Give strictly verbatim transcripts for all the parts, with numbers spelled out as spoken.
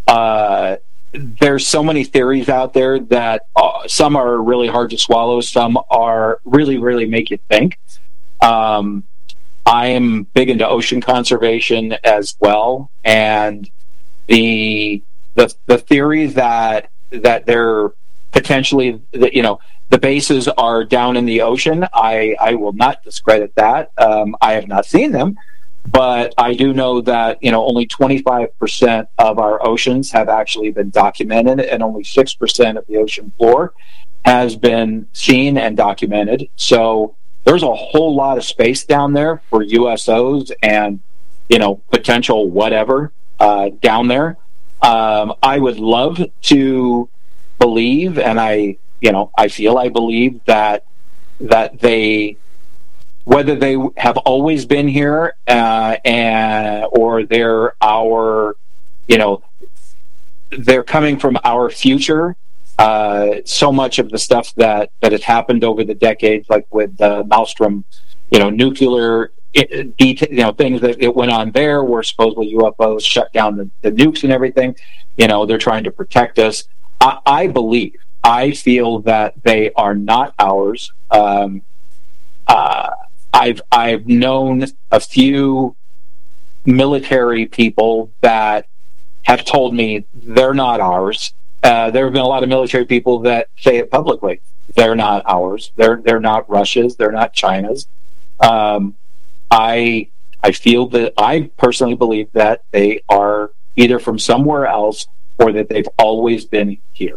uh, there's so many theories out there that uh, some are really hard to swallow. Some are really, really make you think. Um, I am big into ocean conservation as well, and the the the theory that that they're potentially, that, you know, the bases are down in the ocean. I, I will not discredit that. Um, I have not seen them, but I do know that, you know, only twenty-five percent of our oceans have actually been documented, and only six percent of the ocean floor has been seen and documented. So there's a whole lot of space down there for U S Os and, you know, potential whatever uh, down there. Um, I would love to believe, and I, you know, I feel I believe that that they, whether they have always been here uh, and or they're our, you know, they're coming from our future. Uh, so much of the stuff that that has happened over the decades, like with uh, Maelstrom, you know, nuclear, it, detail, you know, things that it went on there, where supposedly U F Os shut down the, the nukes and everything. You know, they're trying to protect us. I, I believe, I feel that they are not ours. Um, uh, I've I've known a few military people that have told me they're not ours. Uh, there have been a lot of military people that say it publicly. They're not ours. They're they're not Russia's. They're not China's. Um, I I feel that I personally believe that they are either from somewhere else or that they've always been here.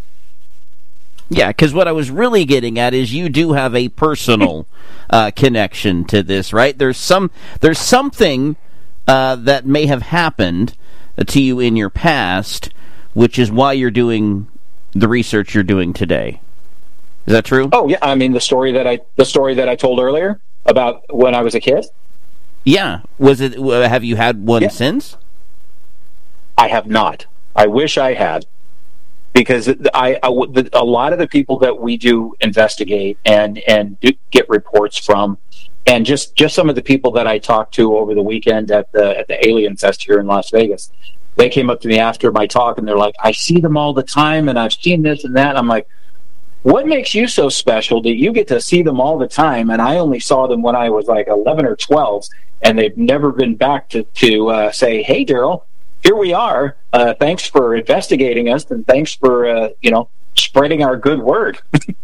Yeah, because what I was really getting at is you do have a personal uh, connection to this, right? There's some there's something uh, that may have happened to you in your past, which is why you're doing the research you're doing today. Is that true? Oh yeah, I mean the story that I the story that I told earlier about when I was a kid. Yeah, was it? Have you had one yeah. since? I have not. I wish I had, because I, I a lot of the people that we do investigate and and do get reports from, and just just some of the people that I talked to over the weekend at the at the Alien Fest here in Las Vegas. They came up to me after my talk, and they're like, I see them all the time, and I've seen this and that. I'm like, what makes you so special that you get to see them all the time, and I only saw them when I was like eleven or twelve, and they've never been back to, to uh, say, hey, Daryl, here we are. Uh, thanks for investigating us, and thanks for, uh, you know, spreading our good word.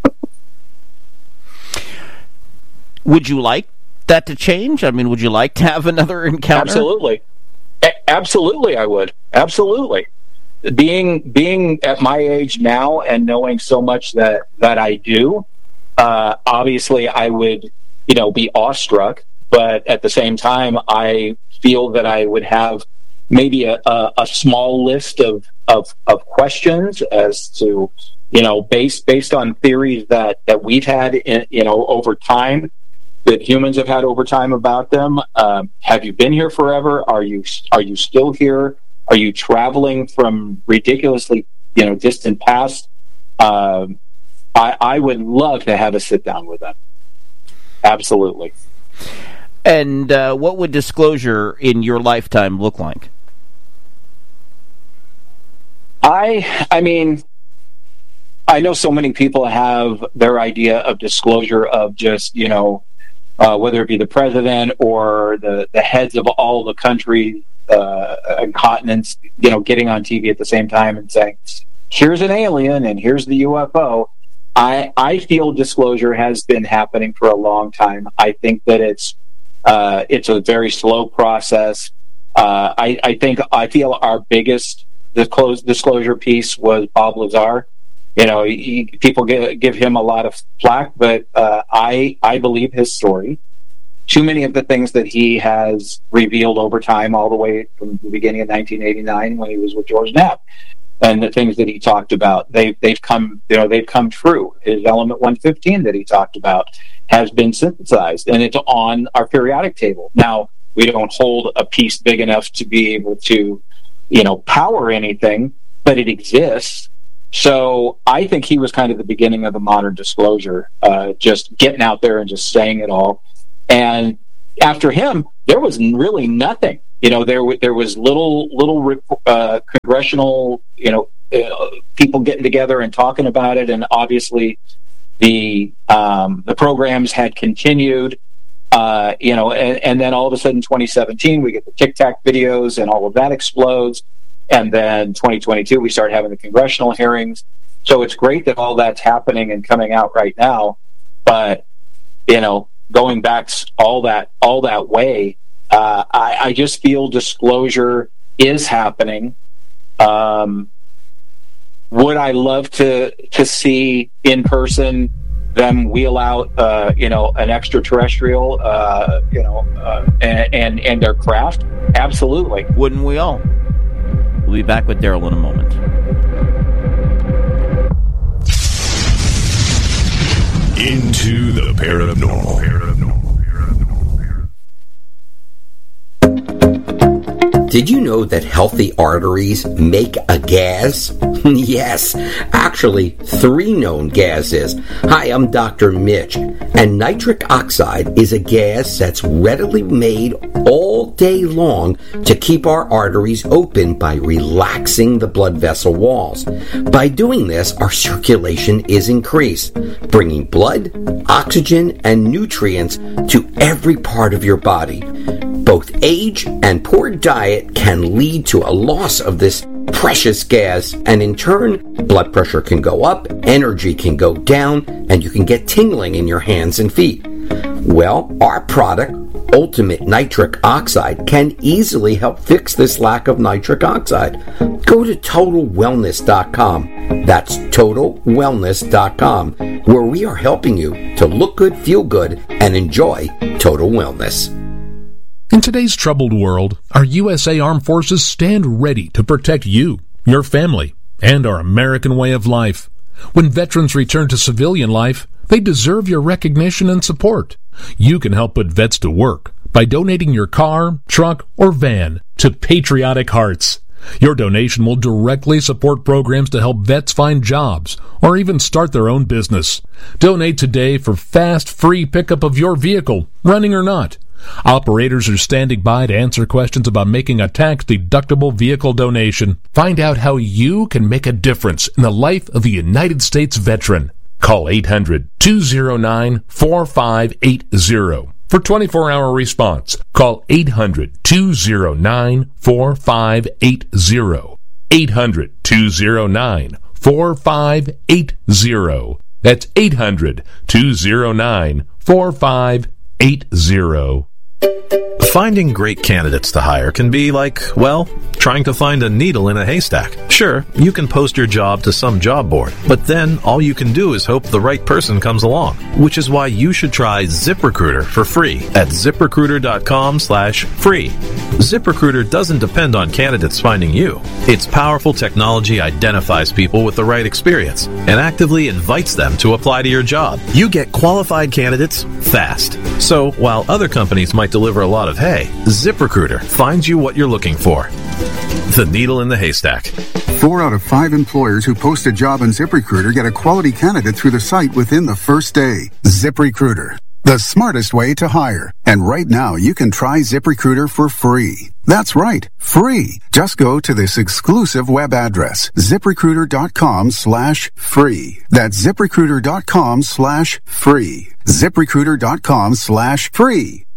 Would you like that to change? I mean, would you like to have another encounter? Absolutely. A- absolutely, I would. Absolutely. Being being at my age now and knowing so much that, that I do, uh, obviously I would, you know, be awestruck. But at the same time, I feel that I would have maybe a, a, a small list of, of, of questions as to, you know, based based on theories that, that we've had, in, you know, over time, that humans have had over time about them. Um, have you been here forever? Are you are you still here? Are you traveling from ridiculously, you know, distant past? Um, I, I would love to have a sit down with them. Absolutely. And uh, what would disclosure in your lifetime look like? I, I mean, I know so many people have their idea of disclosure of just, you know, uh, whether it be the president or the, the heads of all the countries uh, and continents, you know, getting on T V at the same time and saying, here's an alien and here's the U F O. I, I feel disclosure has been happening for a long time. I think that it's uh, it's a very slow process. Uh, I, I think I feel our biggest disclose, disclosure piece was Bob Lazar. You know, he, people give, give him a lot of flack, but uh, I I believe his story. Too many of the things that he has revealed over time, all the way from the beginning of nineteen eighty-nine when he was with George Knapp, and the things that he talked about, they've they've come, you know, they've come true. His Element one fifteen that he talked about has been synthesized, and it's on our periodic table. Now, we don't hold a piece big enough to be able to, you know, power anything, but it exists. So I think he was kind of the beginning of the modern disclosure, uh, just getting out there and just saying it all. And after him, there was really nothing. you know, there there was little little uh, congressional, you know, uh, people getting together and talking about it, and obviously the um, the programs had continued. Uh, you know, and, and then all of a sudden, twenty seventeen, we get the Tic Tac videos, and all of that explodes. And then twenty twenty-two, we start having the congressional hearings. So it's great that all that's happening and coming out right now. But you know, going back all that all that way, uh, I, I just feel disclosure is happening. Um, would I love to to see in person them wheel out, uh, you know, an extraterrestrial, uh, you know, uh, and, and and their craft? Absolutely. Wouldn't we all? We'll be back with Daryl in a moment. Into the paranormal. paranormal. Did you know that healthy arteries make a gas? Yes, actually, three known gases. Hi, I'm Doctor Mitch, and nitric oxide is a gas that's readily made all day long to keep our arteries open by relaxing the blood vessel walls. By doing this, our circulation is increased, bringing blood, oxygen, and nutrients to every part of your body. Both age and poor diet can lead to a loss of this precious gas, and in turn, blood pressure can go up, energy can go down, and you can get tingling in your hands and feet. Well, our product, Ultimate Nitric Oxide, can easily help fix this lack of nitric oxide. Go to total wellness dot com. That's total wellness dot com, where we are helping you to look good, feel good, and enjoy total wellness. In today's troubled world, our U S A Armed Forces stand ready to protect you, your family, and our American way of life. When veterans return to civilian life, they deserve your recognition and support. You can help put vets to work by donating your car, truck, or van to Patriotic Hearts. Your donation will directly support programs to help vets find jobs or even start their own business. Donate today for fast, free pickup of your vehicle, running or not. Operators are standing by to answer questions about making a tax-deductible vehicle donation. Find out how you can make a difference in the life of a United States veteran. Call eight hundred, two oh nine, four five eight oh for twenty-four hour response. Call eight hundred, two oh nine, four five eight oh. eight hundred, two oh nine, four five eight oh. That's eight hundred, two oh nine, four five eight oh. Finding great candidates to hire can be like, well, trying to find a needle in a haystack. Sure, you can post your job to some job board, but then all you can do is hope the right person comes along, which is why you should try ZipRecruiter for free at ZipRecruiter.com slash free. ZipRecruiter doesn't depend on candidates finding you. Its powerful technology identifies people with the right experience and actively invites them to apply to your job. You get qualified candidates fast. So while other companies might deliver a lot of hay, ZipRecruiter finds you what you're looking for. The needle in the haystack. Four out of five employers who post a job on ZipRecruiter get a quality candidate through the site within the first day. ZipRecruiter, the smartest way to hire. And right now, you can try ZipRecruiter for free. That's right, free. Just go to this exclusive web address, ZipRecruiter.com slash free. That's ZipRecruiter.com slash free. ZipRecruiter.com slash free.